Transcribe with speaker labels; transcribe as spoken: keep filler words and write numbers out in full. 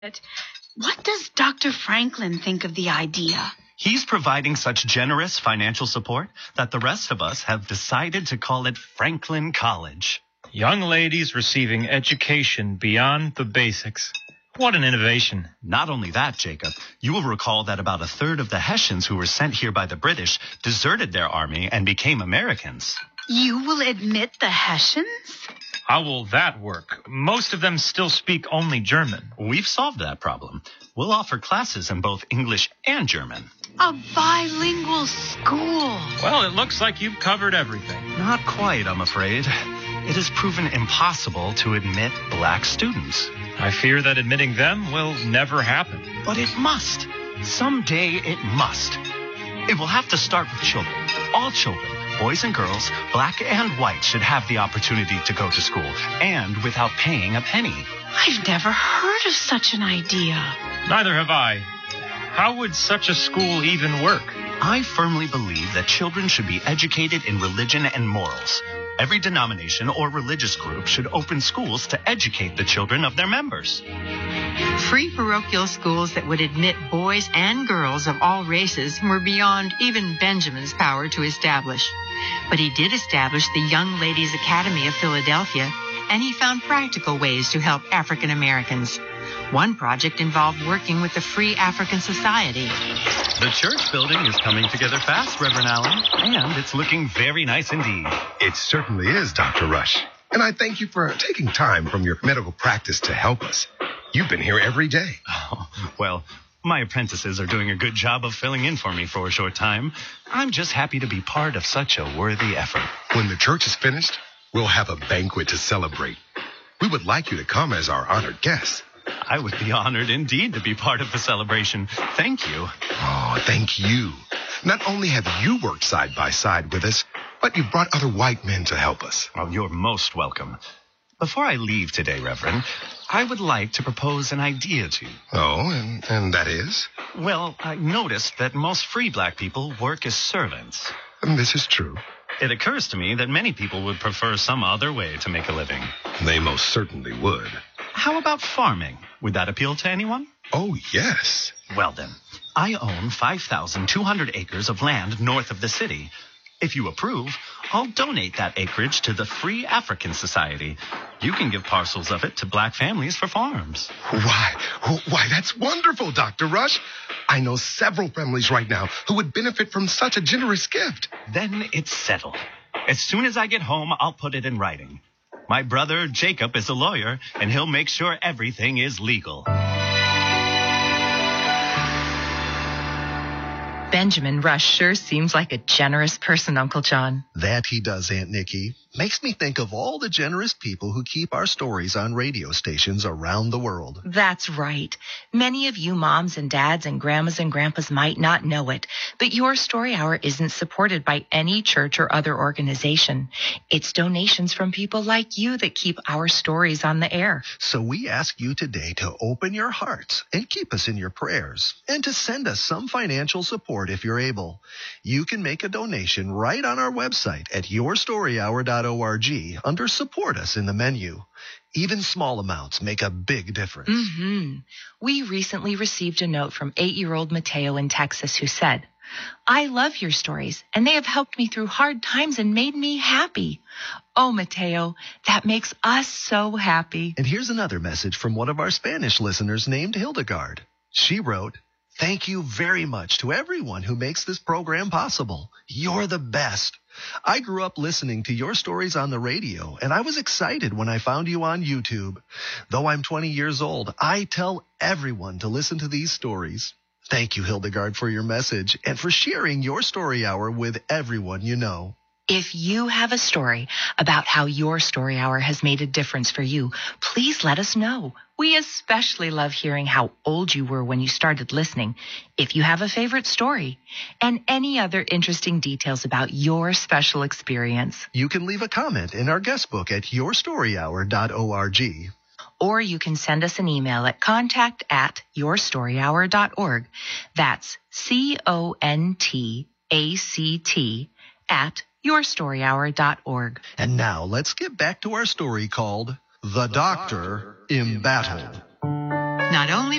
Speaker 1: What does Doctor Franklin think of the idea?
Speaker 2: He's providing such generous financial support that the rest of us have decided to call it Franklin College.
Speaker 3: Young ladies receiving education beyond the basics. What an innovation.
Speaker 2: Not only that, Jacob, you will recall that about a third of the Hessians who were sent here by the British deserted their army and became Americans.
Speaker 1: You will admit the Hessians?
Speaker 3: How will that work? Most of them still speak only German.
Speaker 2: We've solved that problem. We'll offer classes in both English and German.
Speaker 1: A bilingual school.
Speaker 3: Well, it looks like you've covered everything.
Speaker 2: Not quite, I'm afraid. It has proven impossible to admit black students.
Speaker 3: I fear that admitting them will never happen.
Speaker 2: But it must. Someday it must. It will have to start with children. All children, boys and girls, black and white, should have the opportunity to go to school, and without paying a penny.
Speaker 1: I've never heard of such an idea.
Speaker 3: Neither have I. How would such a school even work?
Speaker 2: I firmly believe that children should be educated in religion and morals. Every denomination or religious group should open schools to educate the children of their members.
Speaker 4: Free parochial schools that would admit boys and girls of all races were beyond even Benjamin's power to establish. But he did establish the Young Ladies Academy of Philadelphia, and he found practical ways to help African Americans. One project involved working with the Free African Society.
Speaker 2: The church building is coming together fast, Reverend Allen, and it's looking very nice indeed.
Speaker 5: It certainly is, Doctor Rush. And I thank you for taking time from your medical practice to help us. You've been here every day.
Speaker 2: Oh, well, my apprentices are doing a good job of filling in for me for a short time. I'm just happy to be part of such a worthy effort.
Speaker 5: When the church is finished, we'll have a banquet to celebrate. We would like you to come as our honored guest.
Speaker 2: I would be honored indeed to be part of the celebration. Thank you.
Speaker 5: Oh, thank you. Not only have you worked side by side with us, but you brought other white men to help us.
Speaker 2: Oh, you're most welcome. Before I leave today, Reverend, I would like to propose an idea to you.
Speaker 5: Oh, and, and that is?
Speaker 2: Well, I noticed that most free black people work as servants.
Speaker 5: And this is true.
Speaker 2: It occurs to me that many people would prefer some other way to make a living.
Speaker 5: They most certainly would.
Speaker 2: How about farming? Would that appeal to anyone?
Speaker 5: Oh, yes.
Speaker 2: Well, then, I own five thousand two hundred acres of land north of the city. If you approve, I'll donate that acreage to the Free African Society. You can give parcels of it to black families for farms.
Speaker 5: Why, why, that's wonderful, Doctor Rush. I know several families right now who would benefit from such a generous gift.
Speaker 2: Then it's settled. As soon as I get home, I'll put it in writing. My brother, Jacob, is a lawyer, and he'll make sure everything is legal.
Speaker 4: Benjamin Rush sure seems like a generous person, Uncle John.
Speaker 6: That he does, Aunt Nikki. Makes me think of all the generous people who keep our stories on radio stations around the world.
Speaker 7: That's right. Many of you moms and dads and grandmas and grandpas might not know it, but Your Story Hour isn't supported by any church or other organization. It's donations from people like you that keep our stories on the air.
Speaker 6: So we ask you today to open your hearts and keep us in your prayers, and to send us some financial support if you're able. You can make a donation right on our website at your story hour dot org under Support Us in the menu. Even small amounts make a big difference.
Speaker 7: Mm-hmm. We recently received a note from eight-year-old Mateo in Texas who said, I love your stories, and they have helped me through hard times and made me happy. Oh, Mateo, that makes us so happy.
Speaker 6: And here's another message from one of our Spanish listeners named Hildegard. She wrote, Thank you very much to everyone who makes this program possible. You're the best. I grew up listening to your stories on the radio, and I was excited when I found you on YouTube. Though I'm twenty years old, I tell everyone to listen to these stories. Thank you, Hildegard, for your message and for sharing Your Story Hour with everyone you know.
Speaker 7: If you have a story about how Your Story Hour has made a difference for you, please let us know. We especially love hearing how old you were when you started listening, if you have a favorite story, and any other interesting details about your special experience.
Speaker 6: You can leave a comment in our guest book at your story hour dot org.
Speaker 7: Or you can send us an email at contact at your story hour dot org. That's C O N T A C T at your story hour dot org.
Speaker 6: And now let's get back to our story called The Doctor Embattled.
Speaker 4: Not only